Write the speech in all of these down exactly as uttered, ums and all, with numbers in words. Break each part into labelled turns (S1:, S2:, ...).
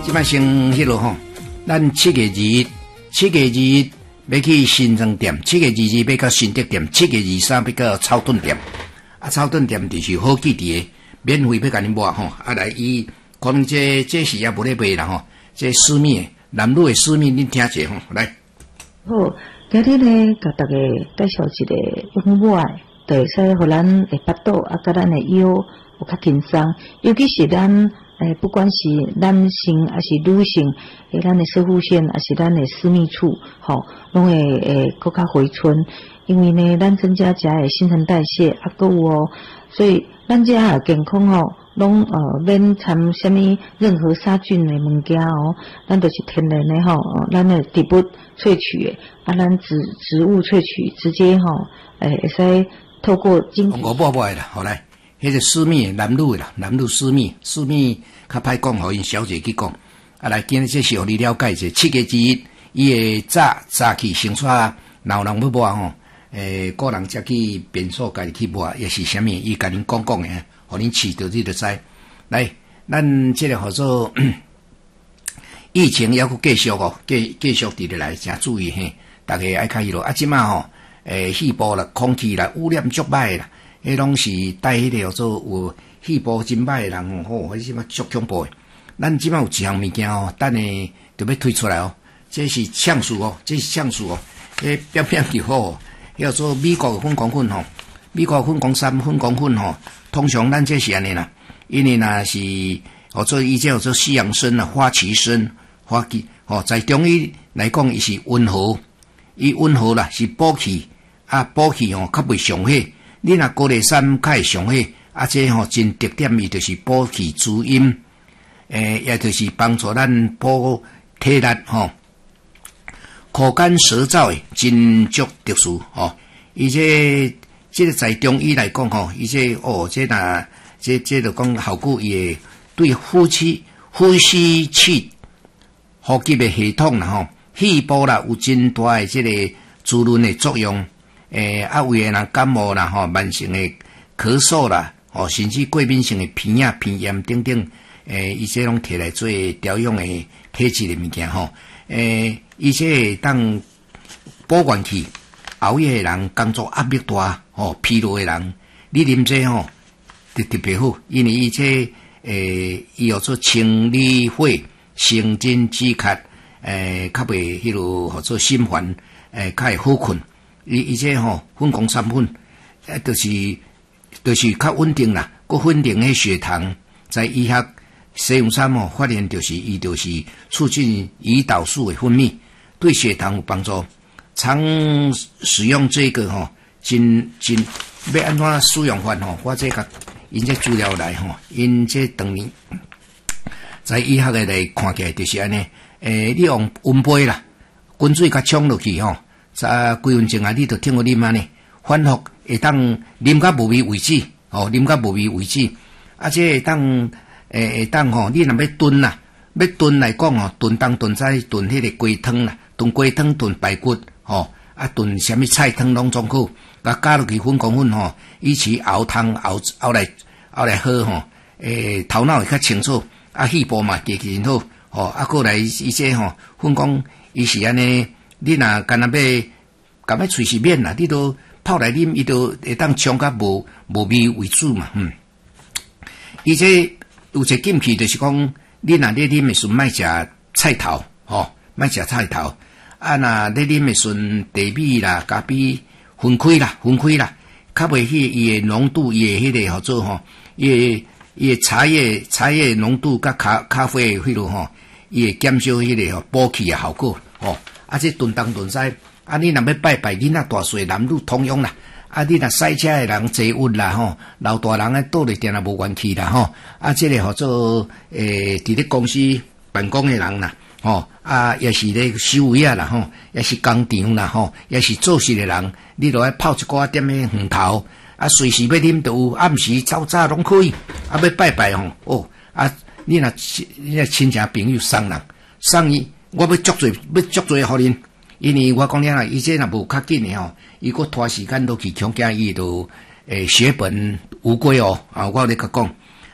S1: 即摆先迄落吼，咱七月二日，七月二日要去新庄店，七月二日要到新德店，七月二三要到草屯店。啊，草屯店就是好记伫诶，免费要甲你抹吼。啊，来伊可能这这是也无咧卖啦吼，这私密男女诶私密，恁听者吼，来。
S2: 好，今日呢，甲大家介绍一个用抹，就会使互咱诶腹肚啊，甲咱诶腰有较轻松，尤其是咱。诶，不管是男性还是女性，诶，咱的射护腺还是咱的私密处，吼，拢会诶更较回春。因为呢，咱增加食诶新陈代谢，啊，搁有哦，所以咱遮啊健康哦，拢呃免掺什么任何杀菌的物件哦，咱都是天然的吼，哦，咱的植物萃取的，啊，咱植植物萃取直接吼，诶，会使透过经。
S1: 我不不爱啦，好来。迄个私密男女啦，男女私密，私密较歹讲，互因小姐去讲。啊，来，今日这是互你了解者。七月之一，伊会早早起先出，老人要抹吼，诶，个人则去便所家己去抹，也是啥物？伊甲恁讲讲诶，互恁试着你就知。来，咱这个合作疫情还佫继续哦，继继续伫咧来，诚注意嘿，大家爱较迄落。啊，即马吼，诶，气部啦、空气啦、污染足歹啦。迄拢是带迄个叫做有气部真歹诶人吼，迄即摆足恐怖诶。咱即摆有一项物件哦，等下就要推出来哦。这是橡树哦，这是橡树哦。迄扁扁球吼，叫做美国诶粉光粉吼，美国粉光三粉光粉吼。通常咱这是安尼啦，因为若是叫做伊这叫做西洋参啊、花旗参、花旗吼，在中医来讲，伊是温和，伊温和啦，是补气啊，补气吼较袂伤血。你若高丽参较会上血，啊，这吼真特点，伊就是补气滋阴，诶，也就是帮助咱补体力吼。口干舌燥诶，真足特殊吼。伊这这个在中医来讲吼，伊这哦，这若这这就讲效果也对呼吸呼吸器、呼吸诶系统啦吼，气部啦有真大诶这个滋润诶作用。诶，啊，为个人感冒啦，吼，慢性诶咳嗽啦，吼，甚至过敏性诶鼻炎、鼻炎等等，诶，伊这拢摕来做调养诶体质诶物件吼。诶，伊这会当补元气，熬夜诶人工作压力大，吼，疲劳诶人，你啉这吼，特特别好，因为伊这诶，伊有做清理血、生津止咳，诶，较袂迄落或做心烦，诶，较会好困。伊伊这吼粉光三粉，诶，就是就是较稳定啦，佮稳定诶血糖，在医学使用上吼发现就是伊就是促进胰岛素诶分泌，对血糖有帮助。常使用这个吼，真真要安怎使用法吼？我这个因这资料来吼，因这当年在医学诶来看起来就是安尼，诶，你用温杯啦，滚水甲冲落去吼。啊，几分钟啊，你就听我啉安尼，反复会当啉甲无味为止，哦，啉甲无味为止。啊，这会当诶会当吼，你若要炖啦，要炖来讲吼，炖当炖在炖迄个鸡汤啦，炖鸡汤炖排骨，吼，啊炖什么菜汤拢总好，甲加落去粉光粉吼，以前熬汤熬熬来熬来喝吼，诶头脑会较清楚，啊气部嘛加真好，吼，啊过来伊这吼粉光伊是安尼。你若干那要，干要随时免啦，你都泡来啉，伊都会当冲甲无无味为主嘛，嗯。而且有一个禁忌就是讲，你若咧啉诶时莫食菜头，吼，莫食菜头。啊，若咧啉诶时地米啦、咖啡分开啦、分开啦，较袂去伊诶浓度，伊诶迄个号做吼，伊诶伊诶茶叶茶叶浓度甲咖咖啡诶迄落吼，伊会减少迄个吼补气诶效果，吼。啊，这炖东炖西，啊，你若要拜拜囡仔大细男女通用啦。啊，你若赛车诶人坐稳啦吼，老大人诶倒咧定也无元气啦吼。啊，这个叫做诶，伫咧公司办公诶人啦，吼，啊，也是咧收尾啊啦吼，也是工厂啦吼，也是做事诶人，你著爱泡一寡点诶黄头，啊，随时要啉都有，暗时早早拢可以。啊，要拜拜吼，哦，啊，你若你若亲戚朋友送人，送伊。我要足侪，要足侪互恁，因为我讲了，伊这若无较紧诶吼，伊佫拖时间落去强加伊都诶血本无归哦，啊，我咧甲讲，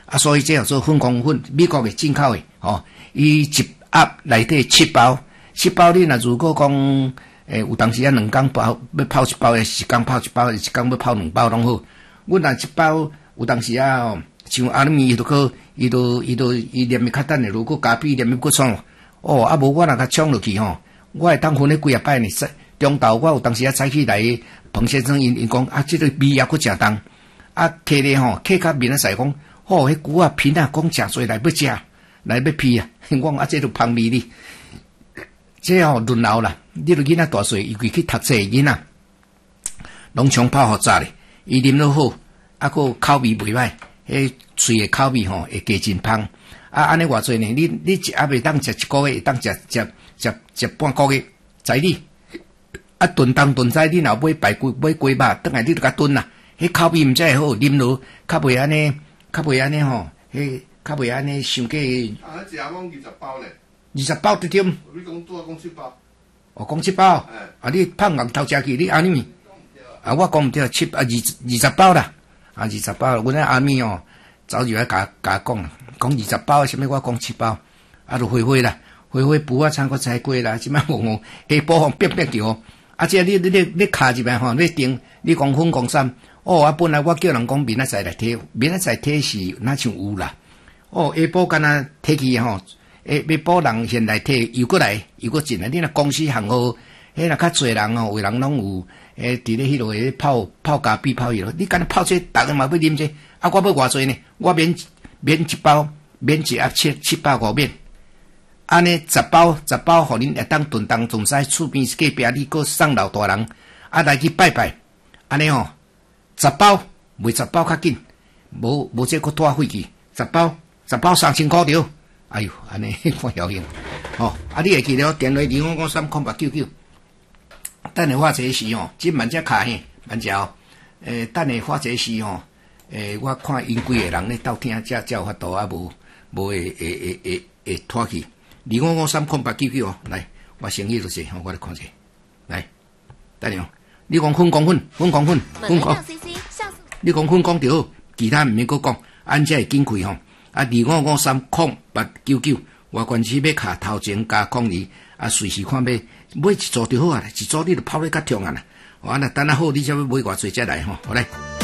S1: 啊，所以这叫做粉公粉，美国的进口的，吼，伊一盒内底七包，七包你若如果讲，诶，有当时啊两工包要泡一包，是一工泡一包，一工要泡两包拢好。阮若一包有当时啊，哦，像阿里米伊都去，伊都伊都伊黏的较等的，如果加比黏的过爽，哦，啊无我若甲冲落去吼，我会当分咧几啊摆呢。中昼我有当时啊采去来，彭先生因因讲啊，即、這个味也佫诚重，啊，客咧吼，客较面啊使讲，哦，迄牛啊片啊讲诚侪来要食，来要批啊，我讲啊，这都芳味哩，这吼轮流啦，你著囡仔大岁，尤其去读册囡仔，拢冲泡好早咧，伊啉落好，啊，佫口味袂歹，迄喙诶口味吼会加真芳，啊，安尼偌济呢？你你一盒袂当食一个月，会当食食食食半个月，知你？啊，炖冬炖西，你若买排骨买鸡肉，等下你著甲炖啦。迄口味毋则会好，啉落较袂安尼，较袂安尼吼，迄较袂安尼伤过。
S3: 啊，食讲二十包咧。
S1: 二十包对点？
S3: 你讲多讲七包。
S1: 哦，讲七包。哎。啊，你胖硬头食去，你安尼咪？啊，我讲毋对，七啊二二十包啦，啊二十包，阮阿咪哦，早就来甲甲讲啦，讲二十包，啥物我讲七包，啊，就灰灰啦，灰灰补啊，参个菜过啦，即摆黄黄下晡风变变叫。啊！即你你你你卡一摆吼，你定你讲粉讲衫哦！啊，本来我叫人讲明仔载来摕，明仔载摕是哪像有啦？哦，下晡敢若摕去吼，下下晡人先来摕，又过来又过进来。你若公司行号，迄若较侪人吼，有人拢有诶，伫咧迄落诶泡泡咖啡泡迄落，你敢若泡这，逐个嘛要啉这，啊，我要偌济呢？我免免一包，免一盒七七百五免。安尼十包十包，互恁会当炖冬炖西，厝边隔壁你个送老大人，啊来去拜拜，安尼吼，十包卖十包较紧，无无这个拖费去，十包十包三千块着，哎哟，安尼看效应，吼、哦，啊你会记得电话二五五三空八九九，等下发这时吼，即慢只卡嘿，慢只哦，诶、欸，等下发这时吼，诶、欸，我看因几个人咧斗听，才才有法度啊，无无会会会会会拖去。二五五三空八九九哦，来，我生意就是，我来看者，来，等下，你讲粉讲粉，粉讲粉，粉讲，你讲粉讲就好，其他毋免搁讲，安才会紧开吼。啊，二五五三空八九九，我关系要卡头前加空二，啊，随时看买，买一组就好啊，一组你就泡咧较痛啊啦。啊，那等下好，你才要买偌济才来吼，好来。